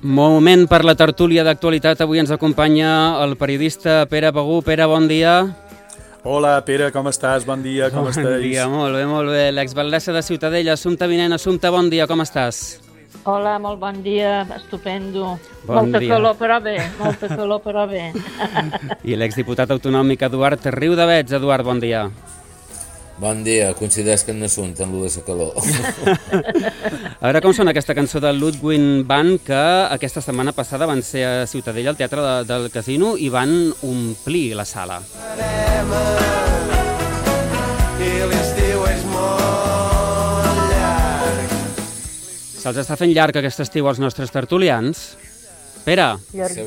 Moment per la tertúlia d'actualitat. Avui ens acompanya el periodista Pere Begú. Pere, bon dia. Hola, Pere, com estàs? Bon dia, com estàs? Bon dia, molt bé, molt bé. L'exbatllessa de Ciutadella, Assumpta Vinent. Assumpta, bon dia, com estàs? Hola, molt bon dia, estupendo. Molta calor, però bé, molta calor, però bé. I l'exdiputat autonòmic Eduard Riudavets. Eduard, bon dia. Bon dia, coincideix que en Assumpta en lo de la calor. A veure com sona aquesta cançó de Ludwig Band, que aquesta setmana passada van ser a Ciutadella, al Teatre del Casino, i van omplir la sala. Se'ls està fent llarg aquest estiu als nostres tertulians? Pere?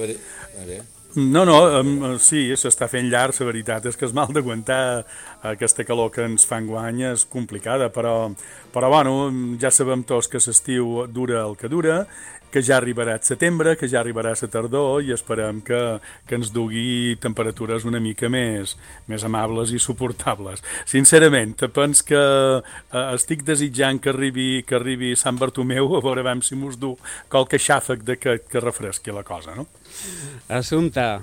No, sí, s'està fent llarg, la veritat és que és mal d'aguantar aquesta calor que ens fa enguany, és complicada, però bueno, ja sabem tots que l'estiu dura el que dura, que ja arribarà el setembre, que ja arribarà la tardor i esperem que ens dugui temperatures una mica més amables i suportables. Sincerament, penso que estic desitjant que arribi Sant Bartomeu, a veure si mos du qualque xàfec que refresqui la cosa, no? Assumpta.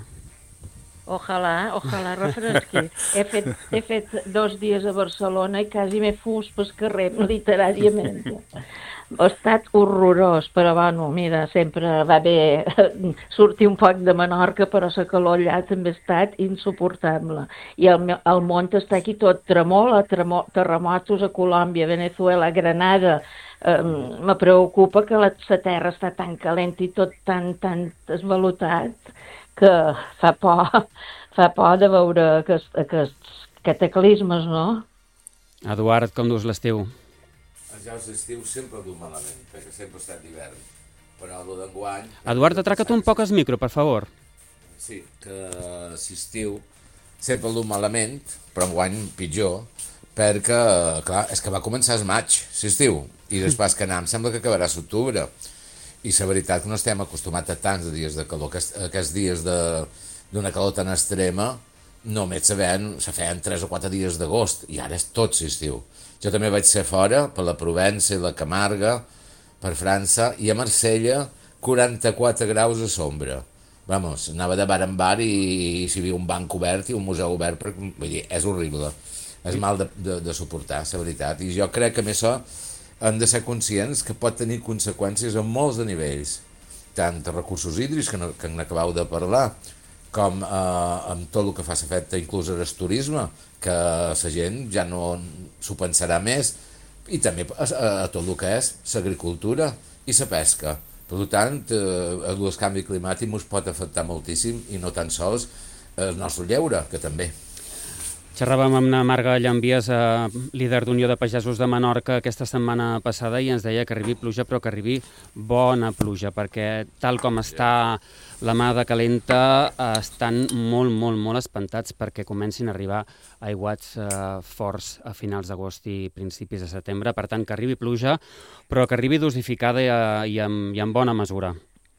Ojalà refresqui. He fet 2 dies a Barcelona i quasi m'he fus pel carrer, literàriament. Ha estat horrorós, però bueno, mira, sempre va bé sortir un poc de Menorca, però la calor allà també ha estat insuportable. I el món està aquí tot tremola, terremotos a Colòmbia, Venezuela, Granada. Me preocupa que la terra està tan calenta i tot tan esvalotat que fa por de veure aquests cataclismes, no? Eduard, com dus l'estiu? Ja l'estiu sempre du malament, perquè sempre ha estat d'hivern, però el d'enguany... Eduard, atraca't un poc el micro, per favor. Sí, que l'estiu sempre el du malament, però enguany pitjor, perquè, clar, és que va començar el maig, l'estiu, i després que anem sembla que acabarà a l'octubre. I la veritat que no estem acostumats a tants dies de calor, aquests dies d'una calor tan extrema només se feien 3 o 4 dies d'agost i ara és tot l'estiu. Jo també vaig ser fora, per la Provença i la Camarga, per França, i a Marsella 44 graus a sombra. Vamos, anava de bar en bar i si hi havia un banc obert i un museu obert, perquè, vull dir, és horrible, és mal de suportar, la veritat. I jo crec que a més hem de ser conscients que pot tenir conseqüències en molts de nivells, tant de recursos hídrics, que n'acabeu de parlar, com amb tot el que fa l'efecte inclús al turisme, que la gent ja no s'ho pensarà més, i també a tot el que és l'agricultura i la pesca. Per tant, el canvi climàtic ens pot afectar moltíssim, i no tan sols el nostre lleure, que també. Xerràvem amb la Marga Llambies, líder d'Unió de Pagesos de Menorca, aquesta setmana passada, i ens deia que arribi pluja, però que arribi bona pluja, perquè tal com està la mà de calenta, estan molt espantats perquè comencin a arribar aiguats forts a finals d'agost i principis de setembre. Per tant, que arribi pluja, però que arribi dosificada i en bona mesura.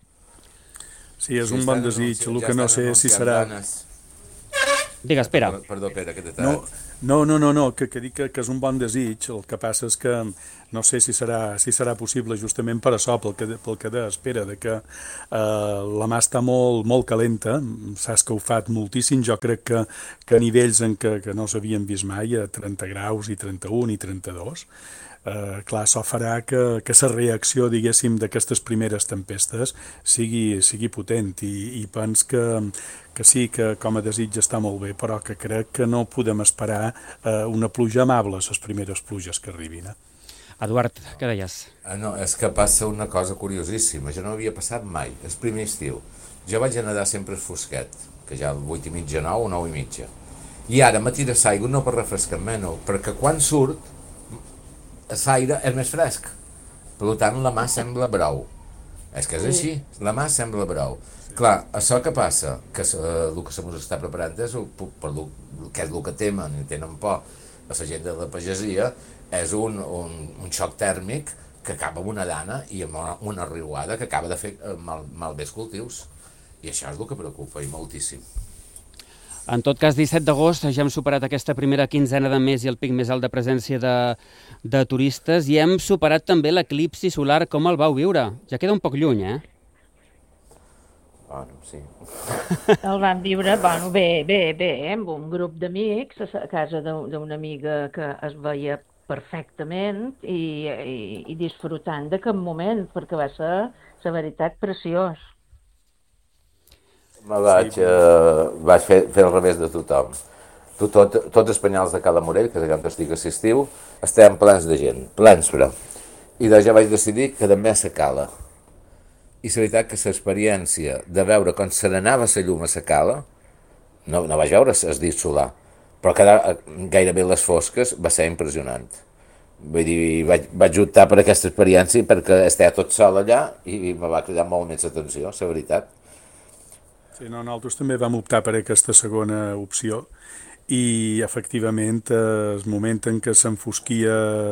Sí, és un bon desig, el que no sé si serà... Digues, Pere. Perdó, Pere, que t'he tallat. No, que dic que és un bon desig, el que passa és que no sé si serà possible justament per això, pel que deies, Pere, de que la mà està molt calenta, s'ha escalfat moltíssim, jo crec que a nivells en que no s'havien vist mai, a 30 graus i 31 i 32, clar, això farà que la reacció, diguéssim, d'aquestes primeres tempestes sigui potent, i pens que sí, que com a desig està molt bé, però que crec que no podem esperar una pluja amable, les primeres pluges que arribin. Eduard, què deies? No, és que passa una cosa curiosíssima, jo no havia passat mai, el primer estiu. Jo vaig a nedar sempre al fosquet, que ja al 8:30, 9 o 9:30. I ara me tira l'aigua no per refrescar-me, no, perquè quan surt, l'aire és més fresc. Per tant, la mà sembla brou. És que és així, la mà sembla brou. Clar, això que passa, que el que se mos està preparant és que és el que temen i tenen por a la gent de la pagesia, és un xoc tèrmic que acaba amb una dana i amb una riuada que acaba de fer malbé els cultius. I això és el que preocupa, i moltíssim. En tot cas, 17 d'agost ja hem superat aquesta primera quinzena de mes i el pic més alt de presència de turistes, i hem superat també l'eclipsi solar. Com el vau viure? Ja queda un poc lluny, eh? Bueno, sí. El vam viure, bueno, bé, amb un grup d'amics a casa d'una amiga que es veia perfectament i disfrutant de cap moment, perquè va ser, la veritat, preciós. Sí, Vaig fer el revés de tothom. Tots els penyals de Cala Morell, que és allà on estic a l'estiu, estem plens de gent, plens però. I jo vaig decidir que també a la cala. I la veritat que l'experiència de veure com se n'anava la llum a la cala, no vaig veure el dit solar, però quedar gairebé les fosques va ser impressionant. Vull dir, vaig optar per aquesta experiència perquè estava tot sol allà i me va cridar molt més atenció, la veritat. sí, no, nosaltres també vam optar per aquesta segona opció i efectivament el moment en què s'enfosquia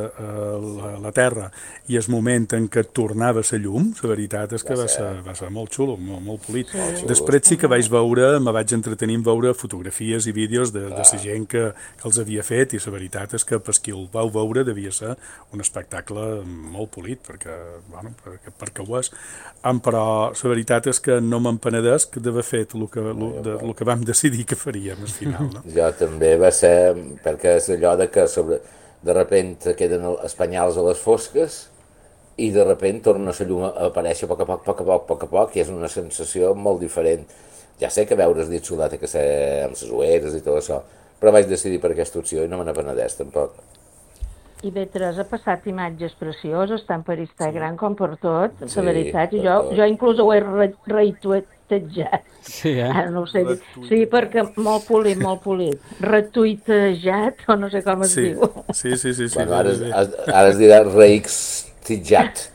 la terra i el moment en què tornava la llum, la veritat és que va ser molt xulo, molt polit. Sí. Després sí que me vaig entretenir en veure fotografies i vídeos de la gent que els havia fet i la veritat és que per qui el vau veure devia ser un espectacle molt polit, perquè ho és. Però la veritat és que no m'empenedesc d'haver fet el que vam decidir que faríem al final. No? Jo també va ser, perquè és allò de que de repente queden els penyals a les fosques i de repente torna la llum a aparèixer a poc a poc, i és una sensació molt diferent. Ja sé que veure el dit solar té que ser amb les ulleres i tot això, però vaig decidir per aquesta opció i no me n'apenedeix tampoc. I Beatriz ha passat imatges precioses, tant per Instagram com per tot, Sí, la veritat, i per tot. jo inclús ho he retuitejat. Sí, Ara no ho sé dir. Sí, perquè molt polit. Retuitejat, o no sé com es Sí, diu. sí. Bueno, ara es dirà reixtijat.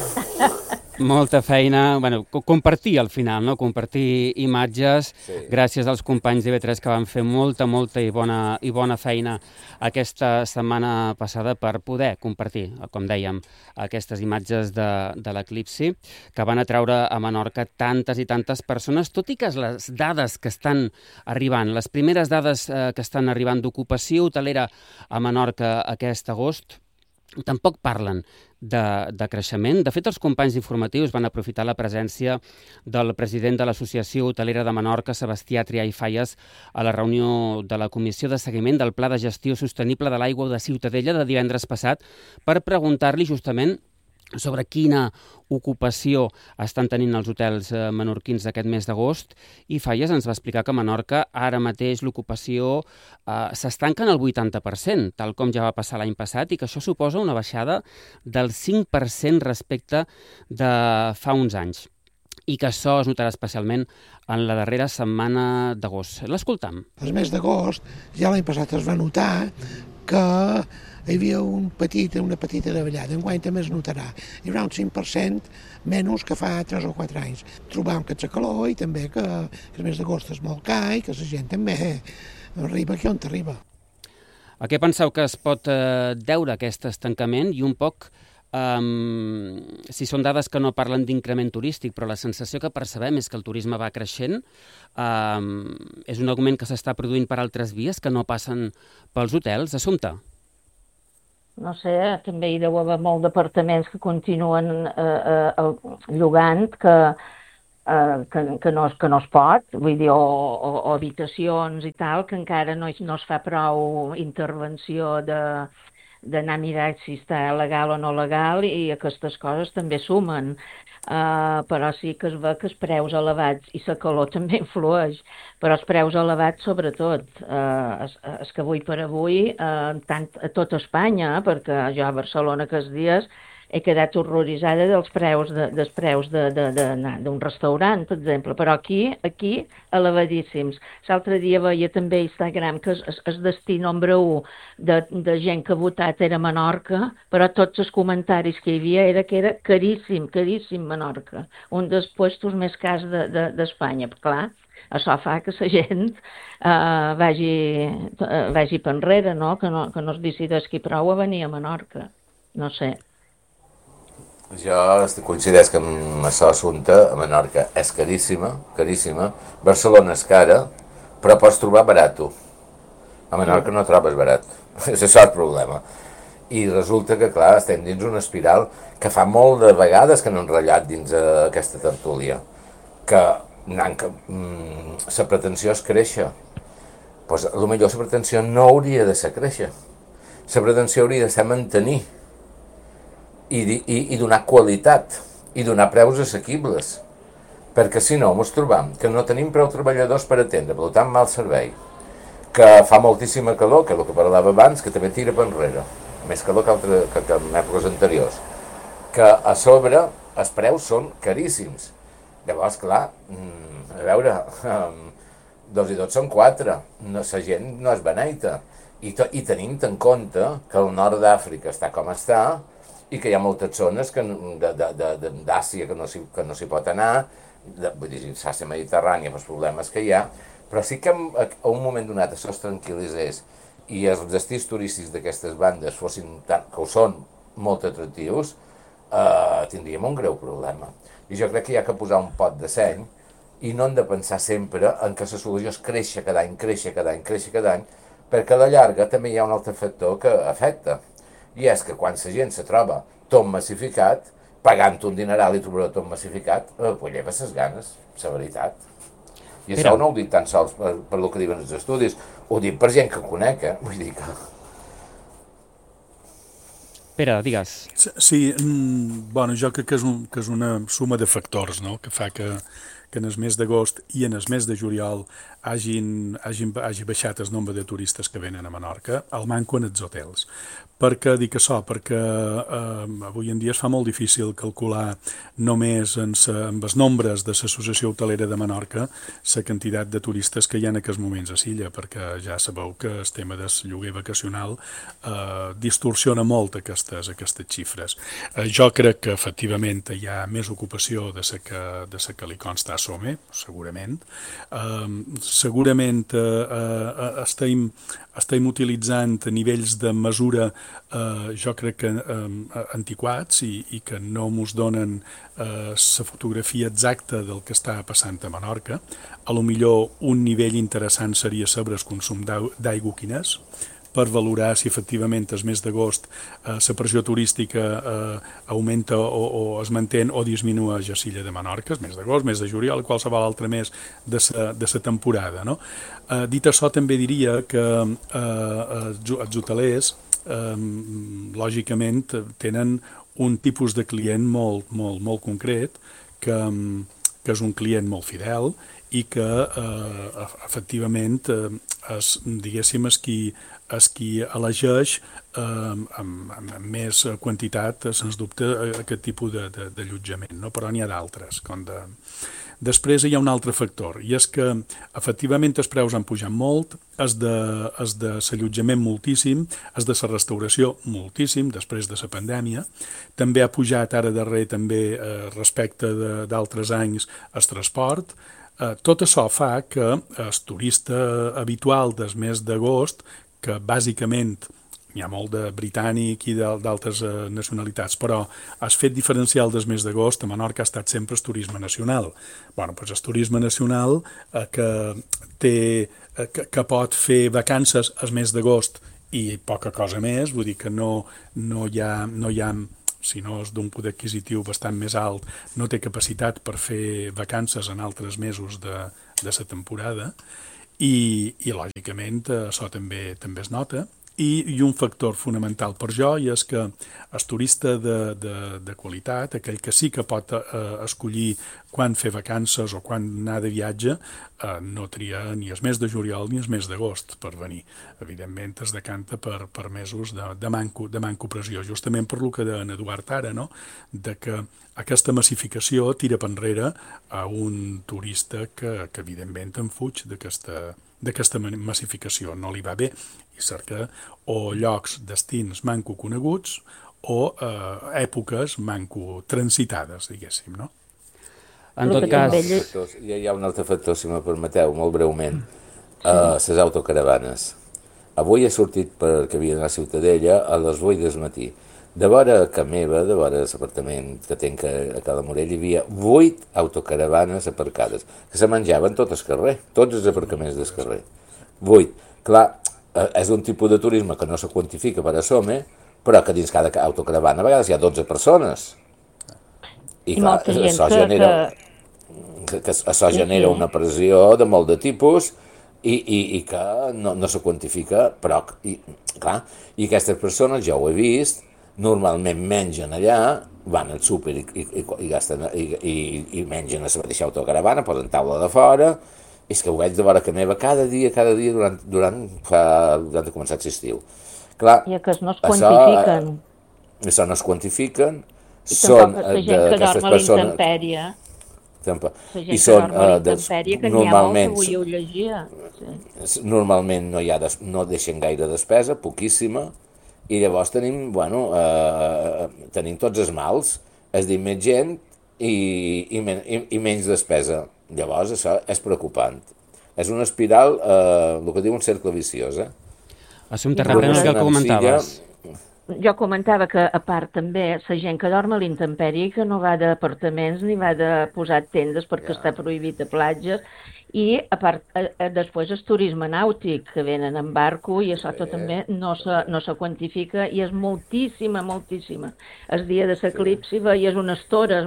molta feina, bueno, compartir al final, no? Compartir imatges, Sí. gràcies als companys d'IV3 que van fer molta i bona feina aquesta setmana passada per poder compartir, com dèiem, aquestes imatges de l'eclipsi que van atraure a Menorca tantes i tantes persones, tot i que les dades que estan arribant, les primeres dades que estan arribant d'ocupació hotelera a Menorca aquest agost, tampoc parlen de creixement. De fet, els companys informatius van aprofitar la presència del president de l'Associació Hotelera de Menorca, Sebastià Trià i Falles, a la reunió de la Comissió de Seguiment del Pla de Gestió Sostenible de l'Aigua de Ciutadella de divendres passat per preguntar-li justament sobre quina ocupació estan tenint els hotels menorquins aquest mes d'agost, i Falles ens va explicar que a Menorca ara mateix l'ocupació s'estanca en el 80%, tal com ja va passar l'any passat, i que això suposa una baixada del 5% respecte de fa uns anys, i que això es notarà especialment en la darrera setmana d'agost. L'escoltam. El mes d'agost, ja l'any passat es va notar que hi havia una petita davallada. Enguany també es notarà. Hi haurà un 5% menys que fa 3 o 4 anys. Trobam que ets a calor i també que el mes d'agost és molt car i que la gent també arriba aquí on arriba. A què penseu que es pot deure aquest estancament i un poc si són dades que no parlen d'increment turístic, però la sensació que percebem és que el turisme va creixent, és un augment que s'està produint per altres vies que no passen pels hotels. Assumpte? No sé, també hi deu haver molts departaments que continuen llogant que no es pot, vull dir, o habitacions i tal, que encara no es fa prou intervenció d'anar a mirar si està legal o no legal, i aquestes coses també sumen. Però sí que es ve que els preus elevats, i la calor també influeix, però els preus elevats sobretot, és que avui per avui, tant a tot Espanya, perquè jo a Barcelona aquests dies he quedat horroritzada dels preus d'un restaurant, per exemple, però aquí elevadíssims. L'altre dia veia també a Instagram que el destí nombre 1 de gent que ha votat era Menorca, però tots els comentaris que hi havia era que era caríssim Menorca, un dels puestos més cars d'Espanya. Clar, això fa que la gent vagi per enrere, no? Que no es decideixi prou a venir a Menorca. No sé. Jo coincideix que amb això assumpte a Menorca és caríssima. Barcelona és cara, però pots trobar barat. A Menorca no trobes barat. És això el problema. I resulta que, clar, estem dins una espiral que fa molt de vegades que no hem ratllat dins aquesta tertúlia. Que la pretensió és créixer. Pues, potser la pretensió no hauria de ser créixer. La pretensió hauria de ser mantenir i donar qualitat i donar preus assequibles. Perquè si no, ens trobam que no tenim prou treballadors per atendre, per tant, mal servei, que fa moltíssima calor, que és el que parlava abans, que també tira per enrere, més calor que en èpoques anteriors, que a sobre els preus són caríssims. Llavors, clar, a veure, 2 i 2 són 4, la gent no és beneita, i tenim en compte que el nord d'Àfrica està com està, i que hi ha moltes zones d'Àsia que no s'hi pot anar, vull dir, l'Àsia mediterrània pels problemes que hi ha, però sí que a un moment donat això es tranquil·litzés i els destins turístics d'aquestes bandes fossin tant, que ho són, molt atractius, tindríem un greu problema. I jo crec que hi ha que posar un pot de seny i no hem de pensar sempre en que la solució és créixer cada any, perquè a la llarga també hi ha un altre factor que afecta, i és que quan la gent se troba tot massificat, pagant un dineral i trobar tot massificat, pues lleva ses ganes, la veritat. I això no ho dic tan sols per el que diuen els estudis, ho dic per gent que conec, vull dir que... Pere, digues. Sí, bueno, jo crec que és una suma de factors, no?, que fa que en el mes d'agost i en el mes de juliol hagi baixat el nombre de turistes que venen a Menorca, el manco en els hotels. Perquè dic això? Perquè avui en dia es fa molt difícil calcular només amb els nombres de l'Associació Hotelera de Menorca la quantitat de turistes que hi ha en aquests moments a l'illa, perquè ja sabeu que el tema del lloguer vacacional distorsiona molt aquestes xifres. Jo crec que efectivament hi ha més ocupació de la que li consta a Some, segurament. Segurament estem utilitzant nivells de mesura jo crec que antiquats i que no ens donen la fotografia exacta del que està passant a Menorca. A lo millor un nivell interessant seria saber el consum d'aigua quin és, per valorar si efectivament el mes d'agost la pressió turística augmenta o es manté o disminueix a l'illa de Menorca, el mes d'agost, mes de juliol, qualsevol altre mes de la temporada. No? Dit això, també diria que els hotelers lògicament tenen un tipus de client molt concret que és un client molt fidel i que efectivament diguéssim és qui elegeix amb més quantitat, sens dubte, aquest tipus d'allotjament, no? Però n'hi ha d'altres. Després hi ha un altre factor, i és que efectivament els preus han pujat molt, els de l'allotjament moltíssim, els de la restauració moltíssim, després de la pandèmia. També ha pujat ara darrer també respecte d'altres anys el transport. Tot això fa que el turista habitual del mes d'agost, que bàsicament hi ha molt de britànic i d'altres nacionalitats, però el fet diferencial del mes d'agost a Menorca ha estat sempre el turisme nacional. Bueno, doncs el turisme nacional que pot fer vacances al mes d'agost i poca cosa més, vull dir que no hi ha si no és d'un poder adquisitiu bastant més alt, no té capacitat per fer vacances en altres mesos de la temporada i lògicament això també es nota. I un factor fonamental per jo és que el turista de qualitat, aquell que sí que pot escollir quan fer vacances o quan anar de viatge, no tria ni el mes de juliol ni el mes d'agost per venir. Evidentment es decanta per mesos de manco pressió, justament per lo que deia en Eduard ara, no? De que aquesta massificació tira per enrere a un turista que evidentment en fuig d'aquesta massificació, no li va bé i cerca o llocs, destins manco coneguts o èpoques manco transitades, diguéssim, no? En tot cas... Hi ha un altre factor, si me permeteu, molt breument, les autocaravanes. Avui he sortit perquè havia d'anar a Ciutadella a les 8 del matí. De vora a meva, de vora l'apartament que tenc a Cala Morell, hi havia 8 autocaravanes aparcades, que se menjaven tot el carrer, tots els aparcaments del carrer. 8. Clar, és un tipus de turisme que no se quantifica per a Some, però que dins cada autocaravana a vegades hi ha 12 persones. I clar, molta gent això genera... que això genera una pressió de molt de tipus i que no se quantifica, però, clar, i aquestes persones, jo ho he vist, normalment mengen allà, van al súper i gasten, i mengen a la mateixa autocaravana, posen taula de fora, i és que ho veig de vora que neva cada dia, durant ha començat l'estiu. Clar, I que no es quantifiquen. Això no es quantifiquen, I són tampoc la gent que dorm a l'intempèrie. La gent que dorm a l'intempèrie, que n'hi ha molts, avui ho llegia. Sí. Normalment no deixen gaire despesa, poquíssima, i llavors tenim tots els mals, és a dir, més gent i menys despesa. Llavors això és preocupant. És una espiral, el que diu un cercle viciós. Assumpte, reprèn el que comentaves. Jo comentava que, a part, també, la gent que dorm a l'intempèrie, que no va d'apartaments ni va de posar tendes perquè està prohibit a platges, i, a part, després el turisme nàutic, que venen en barco, i això també no se quantifica, i és moltíssima. El dia de l'eclipsi veies una estora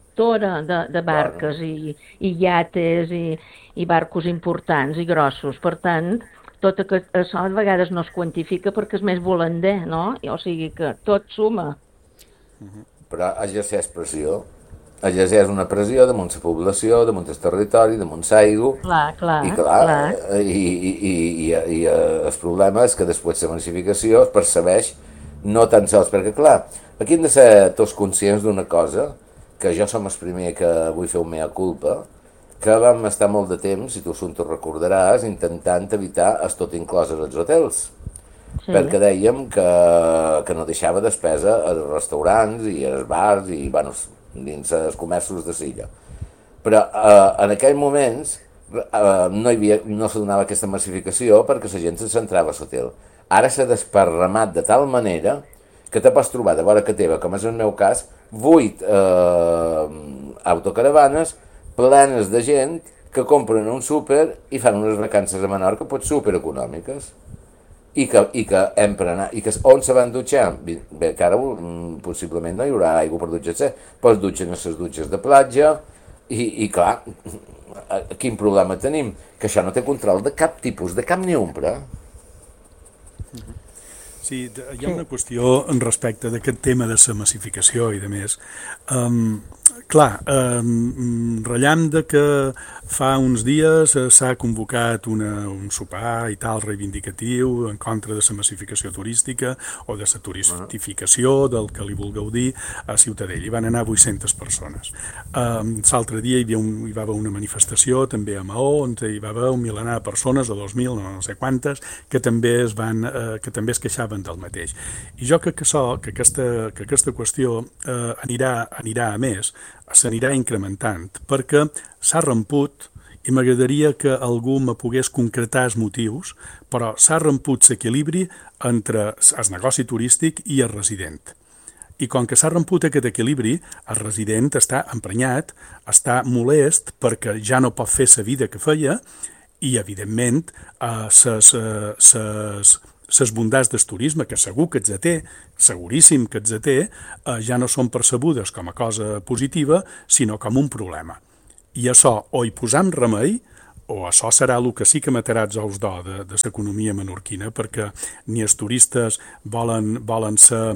de barques i iates i barcos importants i grossos. Per tant, tot això a vegades no es quantifica perquè és més volender, no? O sigui que tot suma. Però exerceix pressió. Exerceix una pressió damunt la població, damunt el territori, damunt l'aigua. Clar. I el problema és que després la massificació es percebeix no tan sols, perquè clar, aquí hem de ser tots conscients d'una cosa, que jo som el primer que vull fer un mea culpa, que vam estar molt de temps, si tu t'ho recordaràs, intentant evitar tot inclòs als hotels. Sí. Perquè dèiem que no deixava despesa als restaurants i als bars i, dins els comerços de Silla. Però en aquells moments no se donava aquesta massificació perquè la gent se centrava a l'hotel. Ara s'ha desparramat de tal manera que te pots trobar de vora que teva, com és el meu cas, 8 autocaravanes plenes de gent que compren un súper i fan unes vacances a Menorca supereconòmiques i que hem per anar, i que on se van dutxar? Bé, que ara possiblement no hi haurà aigua per dutxar-se, però es dutxen a les dutxes de platja i clar, quin problema tenim? Que això no té control de cap tipus, de cap ni ombra. Sí, hi ha una qüestió respecte d'aquest tema de la massificació i de més. Clar, rellam de que fa uns dies s'ha convocat un sopar i tal reivindicatiu en contra de la massificació turística o de la turistificació del que li vulgueu dir a Ciutadella. Hi van anar 800 persones. L'altre dia hi va haver una manifestació també a Maó on hi va haver un milenar de persones o 2.000, no sé quantes, que també es queixaven del mateix. I jo crec que aquesta qüestió anirà a més, s'anirà incrementant, perquè s'ha romput, i m'agradaria que algú me pogués concretar els motius, però s'ha romput l'equilibri entre el negoci turístic i el resident. I com que s'ha romput aquest equilibri, el resident està emprenyat, està molest perquè ja no pot fer la vida que feia i, evidentment, les bondats del turisme, que segur que té, seguríssim que té, ja no són percebudes com a cosa positiva, sinó com un problema. I això, o hi posam remei, o això serà el que sí que matarà els ous d'or de l'economia menorquina, perquè ni els turistes volen ser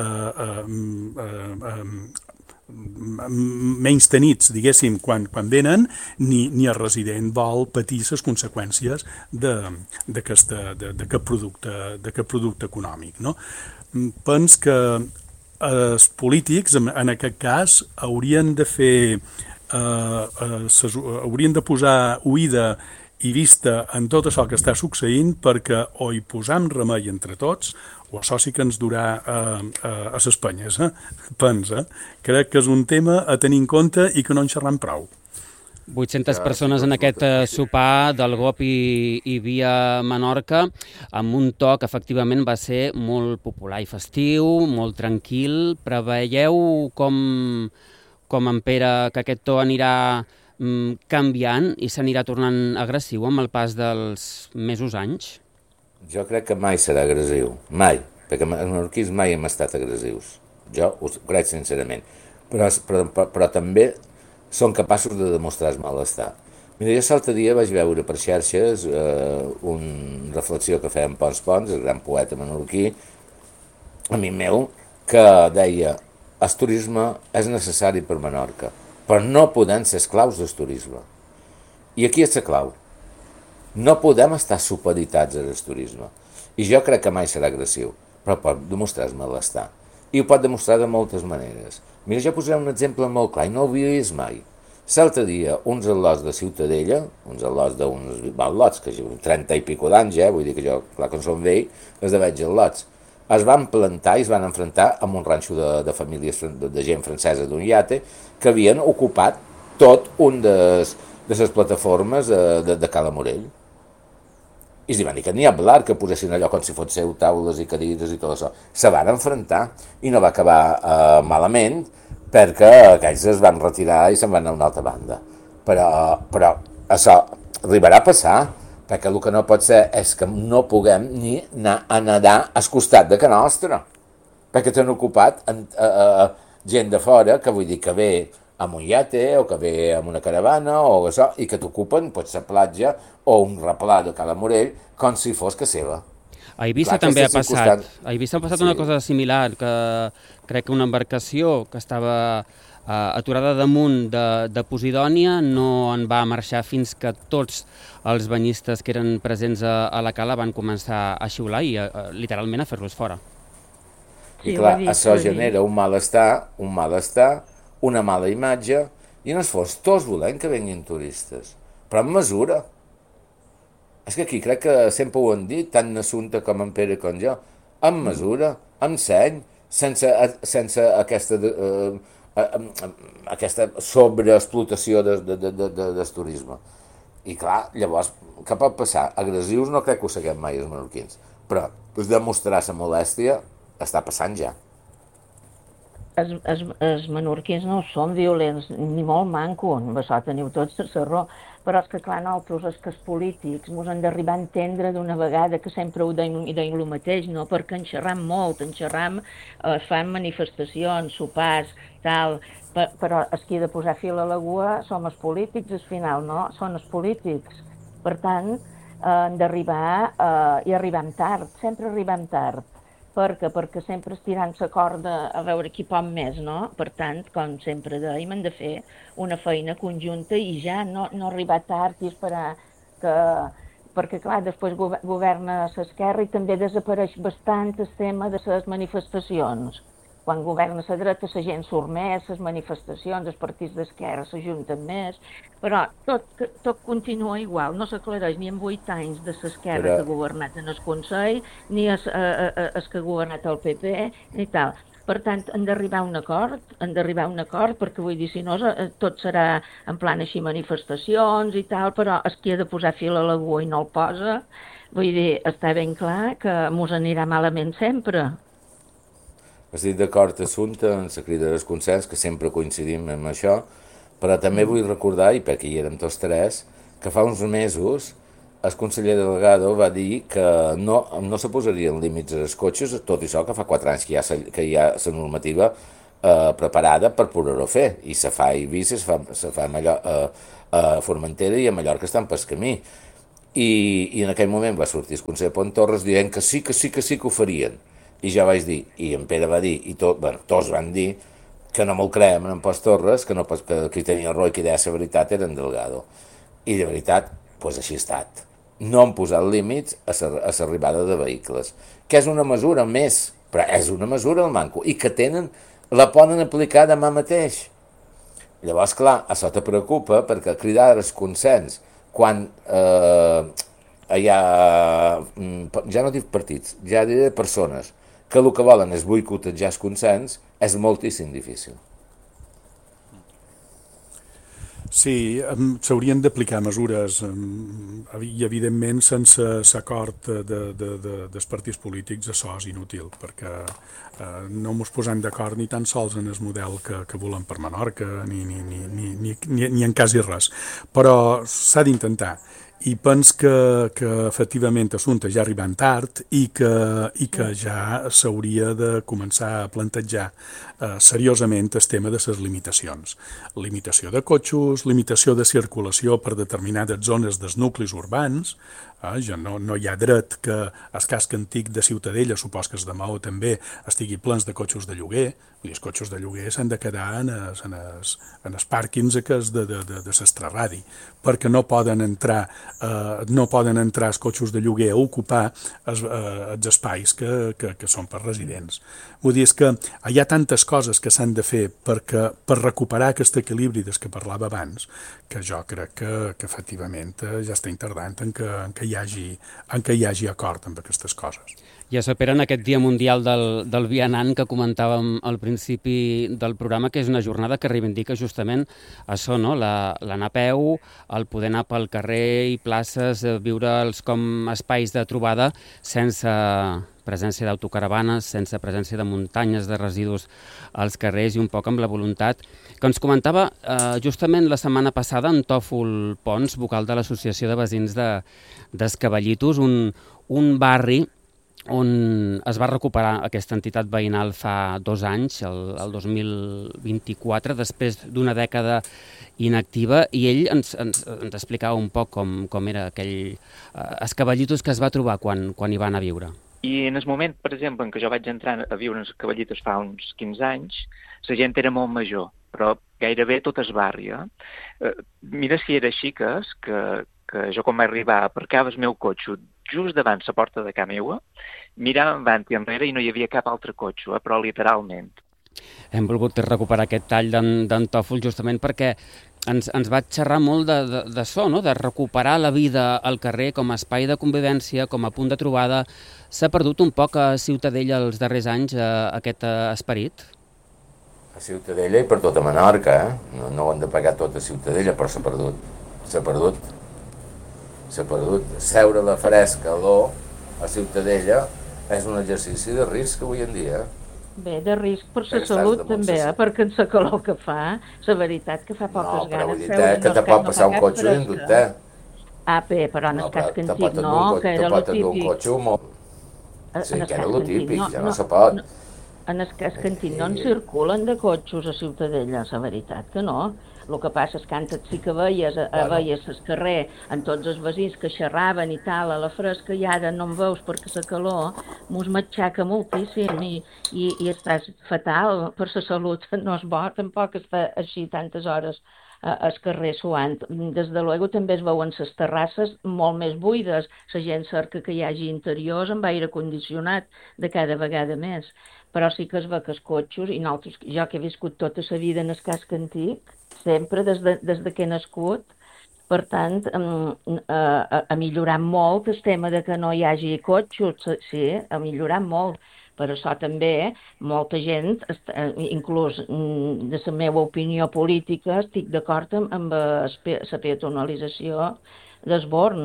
menys tenits, diguéssim, quan venen, ni el resident vol patir les conseqüències d'aquest producte econòmic. No? Pens que els polítics, en aquest cas, haurien de posar oïda i vista en tot això que està succeint, perquè o hi posam remei entre tots, o això sí que ens durà a les penyes. Pensa, crec que és un tema a tenir en compte i que no en xerram prou. 800 persones en aquest sopar del GOP i Via Menorca, amb un to que efectivament va ser molt popular i festiu, molt tranquil. Preveieu com en Pere, que aquest to anirà canviant i s'anirà tornant agressiu amb el pas dels mesos anys? Jo crec que mai serà agressiu, mai, perquè els menorquins mai hem estat agressius. Jo ho crec sincerament. Però també són capaços de demostrar el malestar. Mira, jo l'altre dia vaig veure per xarxes una reflexió que feia en Pons, el gran poeta menorquí, amic meu, que deia el turisme és necessari per Menorca, però no podem ser esclaus del turisme. I aquí és la clau. No podem estar supeditats al turisme. I jo crec que mai serà agressiu, però pot demostrar el malestar. I ho pot demostrar de moltes maneres. Mira, jo posaré un exemple molt clar, i no ho havia vist mai. L'altre dia, uns al·lots de Ciutadella, uns al·lots d'uns al·lots, que 30 i pico d'anys, vull dir que jo, clar que en som vell, els de veig al·lots, es van plantar i es van enfrontar amb un ranxo de famílies de gent francesa d'un iate que havien ocupat tot un de les plataformes de Cala Morell. I li van dir que n'hi ha hablar, que posessin allò com si fossin taules i cadires i tot això. Se van enfrontar i no va acabar malament perquè aquells es van retirar i se'n van a una altra banda. Però això arribarà a passar, perquè el que no pot ser és que no puguem ni anar a nedar al costat de casa nostra, perquè t'han ocupat gent de fora, que vull dir que ve amb un iate o que ve amb una caravana o això, i que t'ocupen la platja o un replà de Cala Morell com si fos que seva. A Eivissa també ha passat. A Eivissa ha passat una cosa similar, que crec que una embarcació que estava aturada damunt de Posidònia no en va marxar fins que tots els banyistes que eren presents a la cala van començar a xiular i literalment a fer-los fora. I clar, això genera un malestar, una mala imatge, i no es fos tots volent que venguin turistes, però amb mesura. És que aquí crec que sempre ho han dit, tant Assumpta com en Pere com jo, amb mesura, amb seny, sense aquesta sobreexplotació del turisme. I clar, llavors, què pot passar? Agressius no crec que ho seguem mai els menorquins, però demostrar la molèstia està passant ja. Els menorquins no són violents, ni molt manco, això teniu tots la raó, però és que clar, nosaltres, és que els polítics ens han d'arribar a entendre d'una vegada que sempre ho deim el mateix, no? Perquè en xerram molt, fan manifestacions, sopars, tal, però els qui ha de posar fil a l'aigua som els polítics, al final, no? Són els polítics. Per tant, han d'arribar i arribem tard, sempre arribem tard. Perquè sempre estirant la corda a veure qui pot més, no? Per tant, com sempre dèiem, hem de fer una feina conjunta i ja no arribar tard i esperar que... Perquè, clar, després governa l'esquerra i també desapareix bastant el tema de les manifestacions. Quan governa la dreta, la gent surt més, les manifestacions, els partits d'esquerra s'ajunten més, però tot continua igual, no s'aclareix ni en 8 anys de l'esquerra que ha governat en el Consell, ni el que ha governat el PP, ni tal. Per tant, han d'arribar a un acord, perquè vull dir, si no, tot serà en plan així manifestacions i tal, però el qui ha de posar fil a l'aigua i no el posa, vull dir, està ben clar que mos anirà malament sempre. Estic d'acord, Assumpta, en la crida del consens, que sempre coincidim amb això, però també vull recordar, i perquè hi érem tots tres, que fa uns mesos el conseller Delgado va dir que no se posarien límits als cotxes, tot això que fa 4 anys que hi ha la normativa preparada per poder-ho fer, i se fa a Eivissa, se fa a Formentera i a Mallorca estan pel camí. I en aquell moment va sortir el conseller Pont Torres dient que sí que ho farien. I jo vaig dir, i en Pere va dir, i tots van dir, que no me'l creiem en Pont Torres, que qui tenia raó i qui deia la veritat era en Delgado. I de veritat, doncs així ha estat. No han posat límits a l'arribada de vehicles, que és una mesura més, però és una mesura al manco, i que la poden aplicar demà mateix. Llavors, clar, això te preocupa, perquè cridar el consens, quan hi ha, ja no dic partits, ja diré persones, que el que volen és boicotejar el consens, és moltíssim difícil. Sí, s'haurien d'aplicar mesures i, evidentment, sense l'acord dels partits polítics això és inútil, perquè no ens posem d'acord ni tan sols en el model que volem per Menorca, ni en quasi res. Però s'ha d'intentar. i pens que efectivament l'assumpte ja arribant tard i que ja s'hauria de començar a plantejar seriosament el tema de les limitacions. Limitació de cotxes, limitació de circulació per determinades zones dels nuclis urbans. Ja no hi ha dret que el casc antic de Ciutadella, supos que els de Maó també, estigui plens de cotxes de lloguer. Els cotxes de lloguer s'han de quedar en els pàrquings de l'Estraradi, perquè no poden entrar els cotxes de lloguer a ocupar els espais que són per residents. Vull dir, és que hi ha tantes coses que s'han de fer per recuperar aquest equilibri des que parlava abans, que jo crec que efectivament ja estem tardant en que hi hagi acord amb aquestes coses. I això, Pere, en aquest Dia Mundial del Vianant que comentàvem al principi del programa, que és una jornada que reivindica justament això, no? L'anar a peu, el poder anar pel carrer i places, viure'ls com espais de trobada sense presència d'autocaravanes, sense presència de muntanyes de residus als carrers i un poc amb la voluntat que ens comentava justament la setmana passada en Tòfol Pons, vocal de l'Associació de Veïns d'Escavallitos, un barri on es va recuperar aquesta entitat veïnal fa 2 anys, el 2024, després d'una dècada inactiva, i ell ens explicava un poc com era aquell Escavallitos que es va trobar quan hi va anar a viure. I en el moment, per exemple, en què jo vaig entrar a viure en Escavallitos fa uns 15 anys, la gent era molt major, però gairebé tot el barri. Mira si era així que jo quan vaig arribar aparcava el meu cotxe just davant la porta de casa meva, mirava avant i enrere i no hi havia cap altre cotxe, però literalment. Hem volgut recuperar aquest tall d'en Tòfol justament perquè ens va xerrar molt d'això, no? De recuperar la vida al carrer com a espai de convivència, com a punt de trobada. S'ha perdut un poc a Ciutadella els darrers anys aquest esperit? A Ciutadella i per tota Menorca, No ho han de pagar tot a Ciutadella, però s'ha perdut. Seure la fresca, l'or, a Ciutadella és un exercici de risc avui en dia. Bé, de risc per la salut també, perquè en la calor que fa, la veritat que fa poques ganes. No, però que te pot passar un cotxe en dubte. Bé, però en el casc antic no, que era el típic. Sí, que era el típic, ja no se pot. En el casc antic no en circulen de cotxes a Ciutadella, la veritat que no. El que passa és que antes sí que veies el carrer amb tots els veïns que xerraven i tal, a la fresca, i ara no en veus perquè la calor mos matxaca moltíssim i estàs fatal per la salut. No és bo tampoc estar així tantes hores al carrer suant. Des de luego també es veuen les terrasses molt més buides, la gent cerca que hi hagi interiors amb aire condicionat de cada vegada més. Però sí que es ve que els cotxes, i nosaltres, jo que he viscut tota la vida en el casc antic, sempre des de que he nascut, per tant, ha millorat molt el tema de que no hi hagi cotxes, sí, ha millorat molt. Per això també molta gent, inclús de la meva opinió política, estic d'acord amb la peatonalització d'Esborn,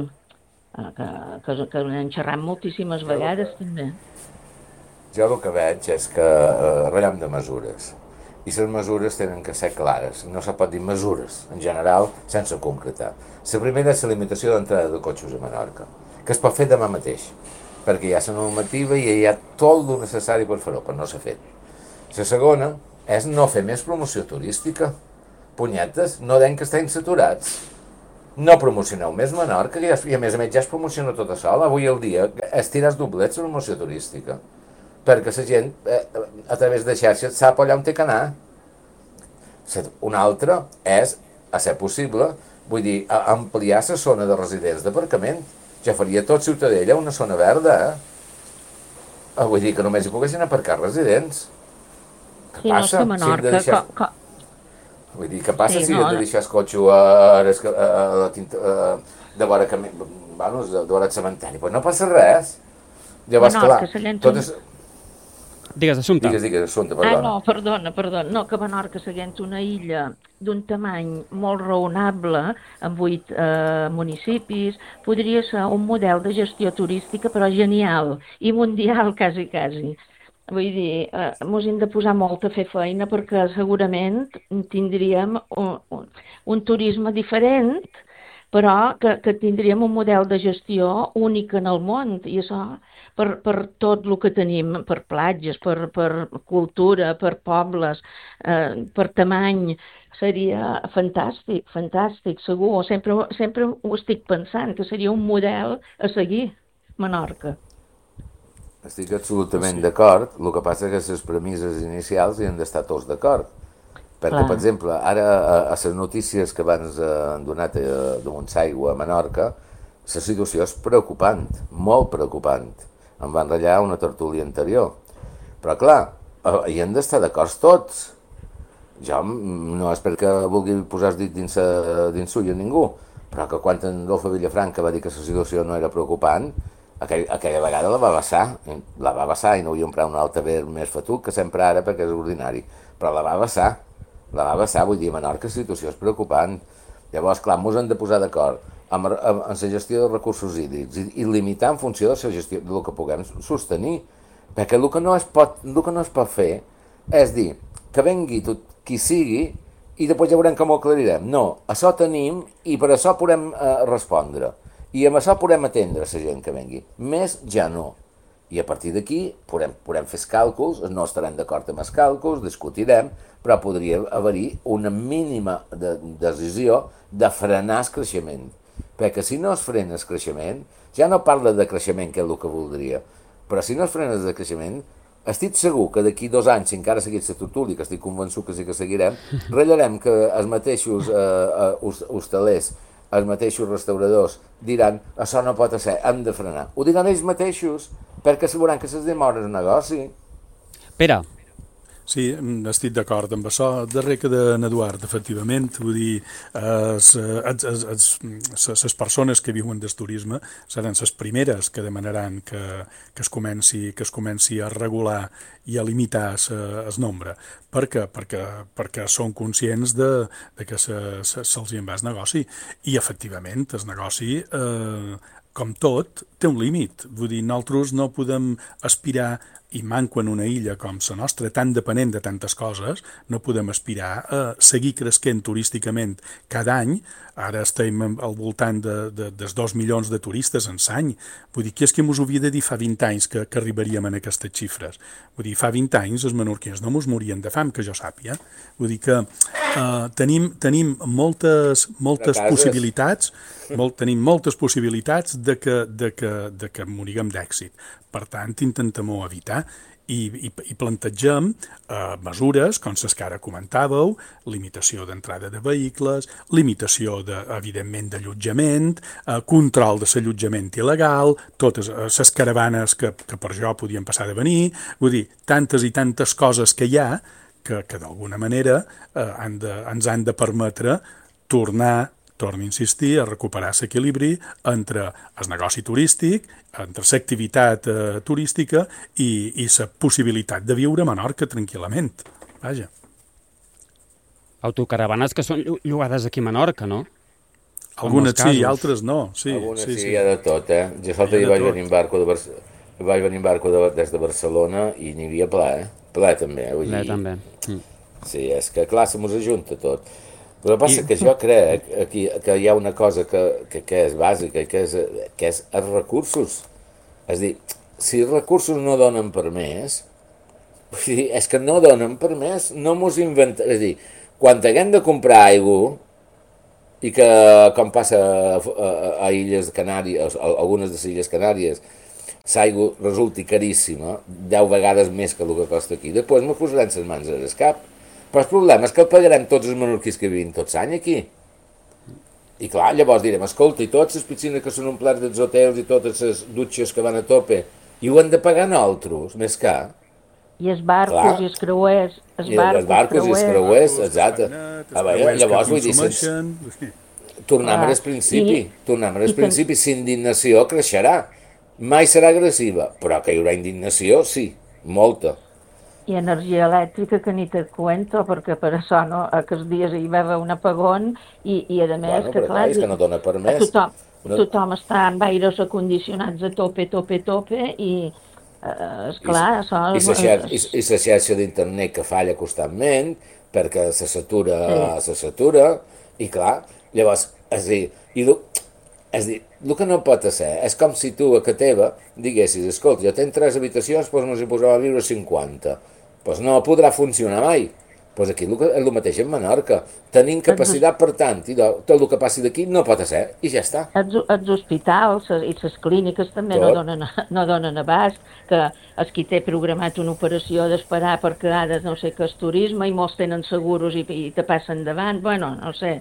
que n'hem xerrat moltíssimes vegades també. Jo el que veig és que ratllem de mesures, i les mesures tenen que ser clares. No se pot dir mesures, en general, sense concretar. La primera és la limitació d'entrada de cotxes a Menorca, que es pot fer demà mateix, perquè hi ha la normativa i hi ha tot el necessari per fer-ho, però no s'ha fet. La segona és no fer més promoció turística. Punyetes, no deien que estem saturats. No promocioneu més Menorca, i a més ja es promociona tota sola. Avui el dia estiràs doblets la promoció turística, perquè la gent, a través de xarxes, sap allà on té que anar. Una altra és, a ser possible, vull dir, ampliar la zona de residents d'aparcament. Ja faria tot Ciutadella una zona verda, Vull dir que només hi poguessin aparcar residents. Què passa? Sí, no, és que Menorca... Vull dir, què passa si hem de deixar el cotxe de vora el cementeri? Pues no passa res. Llavors, clar, tot és... Digues, Assumpta. Digues, Assumpta, perdona. Perdona. No, que Menorca seguint una illa d'un tamany molt raonable, amb 8 municipis, podria ser un model de gestió turística, però genial, i mundial, quasi. Vull dir, mos hem de posar molt a fer feina perquè segurament tindríem un turisme diferent, però que tindríem un model de gestió únic en el món, i això per tot el que tenim, per platges, per cultura, per pobles, per tamany, seria fantàstic, fantàstic, segur. Sempre ho estic pensant, que seria un model a seguir, Menorca. Estic absolutament d'acord, el que passa és que les premisses inicials hi han d'estar tots d'acord. Perquè, per exemple, ara a les notícies que abans han donat de Montsaigua a Menorca, la situació és preocupant, molt preocupant. Em van ratllar una tertúlia anterior. Però, clar, hi han d'estar d'acord tots. Jo no és perquè vulgui posar el dit dins l'ull a ningú, però que quan en Adolfo Villafranca va dir que la situació no era preocupant, aquella vegada la va vessar i no vull emprar un altaver més fatuc que sempre ara perquè és ordinari, però la va vessar, vull dir, a Menorca la situació és preocupant. Llavors, clar, ens hem de posar d'acord en la gestió de recursos hídrics i limitar en funció de la gestió del que puguem sostenir, perquè el que no es pot fer és dir que vengui tot qui sigui i després ja veurem com ho aclarirem. No, això tenim i per això podem respondre. I amb això podem atendre la gent que vengui. Més ja no. I a partir d'aquí podem fer els càlculs, no estarem d'acord amb els càlculs, discutirem, però podria haver-hi una mínima decisió de frenar el creixement. Perquè si no es frena el creixement, ja no parla de creixement, que és el que voldria, però si no es frena el creixement, estic segur que d'aquí 2 anys, si encara seguís la tertúlia, que estic convençut que sí que seguirem, ratllarem que els mateixos hostalers, els mateixos restauradors diran això no pot ser, hem de frenar. Ho diran ells mateixos, perquè sabran que se'ls demora el negoci. Pere. Sí, estic d'acord amb això. Darrer que d'en Eduard, efectivament, vull dir, les persones que viuen del turisme seran les primeres que demanaran que es comenci a regular i a limitar el nombre. Per què? Perquè són conscients de que se'ls en va el negoci. I, efectivament, el negoci, com tot, té un límit. Vull dir, nosaltres no podem aspirar, i manco en una illa com la nostra, tan depenent de tantes coses, no podem aspirar a seguir creixent turísticament cada any. Ara estem al voltant dels 2 milions de turistes en l'any. Vull dir, qui és que mos havia de dir fa 20 anys que arribaríem a aquestes xifres? Vull dir, fa 20 anys els menorquins no mos morien de fam, que jo sàpiga. Vull dir que tenim moltes possibilitats, tenim moltes possibilitats de que moriguem d'èxit. Per tant, intentem-ho evitar i plantegem mesures, com les que ara comentàveu, limitació d'entrada de vehicles, limitació, evidentment, d'allotjament, control de l'allotjament il·legal, totes les caravanes que per jo podien passar de venir, vull dir, tantes i tantes coses que hi ha que d'alguna manera ens han de permetre torno a insistir, a recuperar l'equilibri entre el negoci turístic, entre l'activitat turística i la possibilitat de viure a Menorca tranquil·lament. Vaja. Autocaravanes que són llogades aquí a Menorca, no? Algunes sí, altres no. Algunes sí, hi ha de tot, eh? Jo l'altre dia vaig venir en barco des de Barcelona i n'hi havia ple, ple també. Ple també. Sí, és que clar, se mos ajunta tot. El que passa que jo crec que hi ha una cosa que és bàsica, que és els recursos. És a dir, si els recursos no donen per més, és que no donen per més, no mos inventem. És a dir, quan haguem de comprar aigua, i que, com passa a Illes Canàries, a algunes de les Illes Canàries, l'aigua resulti caríssima, 10 vegades més que el que costa aquí, després me posaran les mans al cap. Però el problema és que el pagarem tots els menorquins que vivim tots l'any aquí. I clar, llavors direm, escolta, i totes les piscines que són omplets dels hotels i totes les dutxes que van a tope, i ho han de pagar nosaltres, més car. I els barcos i els creuers. Els barcos i els creuers, exacte. Llavors, vull dir, tornem al principi, s'indignació creixerà. Mai serà agressiva, però que hi haurà indignació, sí, molta. I energia elèctrica que ni te cuento, perquè per això no, aquests dies hi va haver un apagón i a més, que clar, és que no dona per més. Tothom està amb aires acondicionats a tope i esclar, això... I la xarxa d'internet que falla constantment perquè se satura, i clar, llavors És a dir, el que no pot ser és com si tu a casa teva diguessis, escolta, jo tinc 3 habitacions, doncs mos hi posava a viure 50. Doncs no podrà funcionar mai. Doncs aquí és el mateix en Menorca. Tenim capacitat, per tant, i tot el que passi d'aquí no pot ser, i ja està. Els hospitals i les clíniques també no donen abast, que els qui té programat una operació d'esperar perquè ha de no sé què és turisme i molts tenen seguros i te passen davant, bueno, no sé,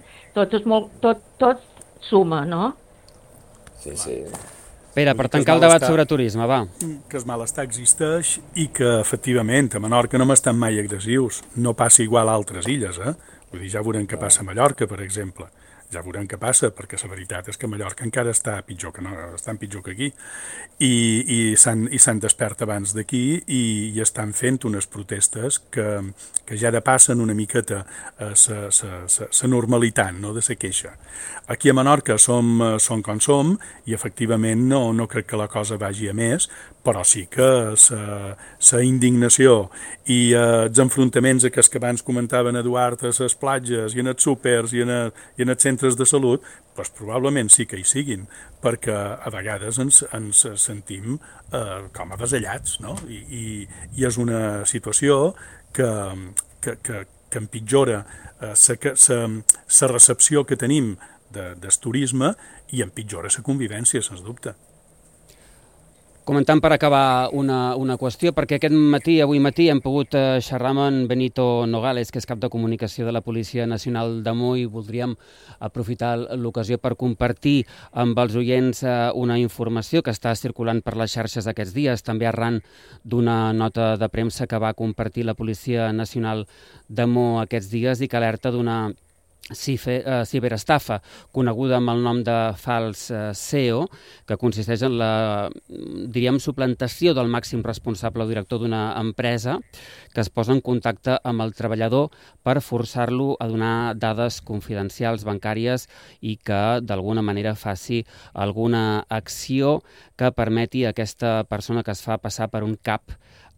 tot suma, no? Sí. Pere, per tancar el debat sobre turisme, va. Que el malestar existeix i que, efectivament, a Menorca no m'estan mai agressius. No passa igual a altres illes, Vull dir, ja veurem què passa a Mallorca, per exemple. Ja veurem què passa, perquè la veritat és que Mallorca encara està pitjor que aquí. I s'han despert abans d'aquí i estan fent unes protestes que ja depassen una miqueta la normalitat, no?, de la queixa. Aquí a Menorca som com som i efectivament no crec que la cosa vagi a més, però sí que la indignació i els enfrontaments que abans comentaven Eduard a les platges i en els súpers i en els centres de salut, doncs probablement sí que hi siguin, perquè a vegades ens sentim com avasallats, no? I és una situació que empitjora la recepció que tenim del turisme i empitjora la convivència, sens dubte. Comentant per acabar una qüestió, perquè avui matí hem pogut xerrar amb en Benito Nogales, que és cap de comunicació de la Policia Nacional d'Amo, i voldríem aprofitar l'ocasió per compartir amb els oients una informació que està circulant per les xarxes aquests dies, també arran d'una nota de premsa que va compartir la Policia Nacional d'Amo aquests dies i que alerta d'una ciberestafa coneguda amb el nom de fals CEO, que consisteix en la, suplantació del màxim responsable o director d'una empresa que es posa en contacte amb el treballador per forçar-lo a donar dades confidencials bancàries i que d'alguna manera faci alguna acció que permeti a aquesta persona que es fa passar per un cap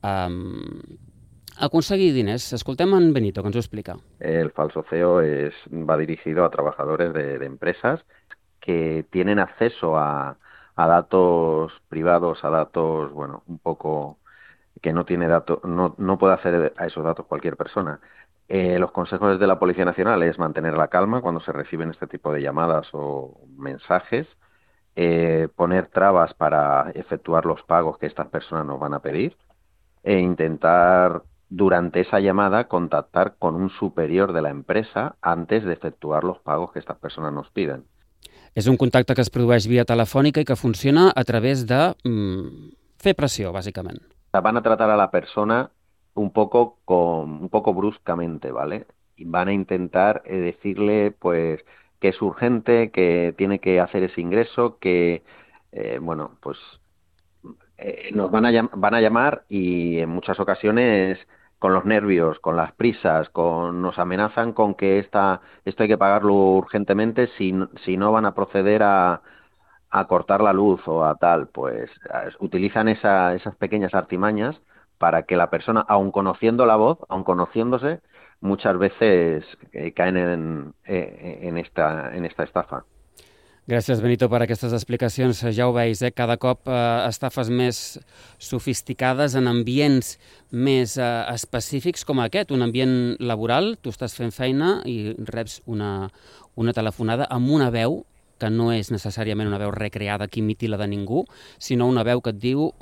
aconseguir diners. Escoltem en Benito, que ens ho explica. El falso CEO va dirigido a trabajadores de empresas que tienen acceso a datos privados, a datos, bueno, un poco que no tiene datos, no puede acceder a esos datos cualquier persona. Los consejos de la Policía Nacional es mantener la calma cuando se reciben este tipo de llamadas o mensajes, poner trabas para efectuar los pagos que estas personas nos van a pedir e intentar durante esa llamada contactar con un superior de la empresa antes de efectuar los pagos que estas personas nos piden. És un contacte que es produeix via telefònica i que funciona a través de fer pressió, bàsicament. Van a tratar a la persona un poco bruscamente, ¿vale? Y van a intentar decirle pues que es urgente, que tiene que hacer ese ingreso, que nos van a llamar y en muchas ocasiones con los nervios, con las prisas, nos amenazan con que esto hay que pagarlo urgentemente, si no van a proceder a cortar la luz o a tal, pues utilizan esas pequeñas artimañas para que la persona, aun conociendo la voz, aun conociéndose, muchas veces caen en esta estafa. Gràcies, Benito, per aquestes explicacions. Ja ho veus, cada cop estafes més sofisticades en ambients més específics com aquest, un ambient laboral. Tu estàs fent feina i reps una telefonada amb una veu que no és necessàriament una veu recreada que imiti la de ningú, sinó una veu que et diu